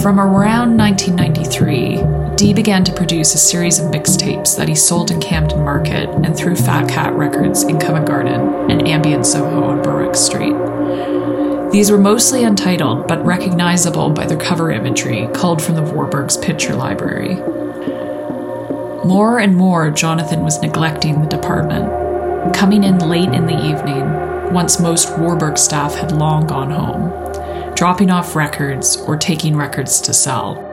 From around 1993, Dee began to produce a series of mixtapes that he sold in Camden Market and through Fat Cat Records in Covent Garden and Ambient Soho on Berwick Street. These were mostly untitled, but recognizable by their cover imagery, culled from the Warburg's picture library. More and more, Jonathan was neglecting the department, coming in late in the evening, once most Warburg staff had long gone home, dropping off records or taking records to sell.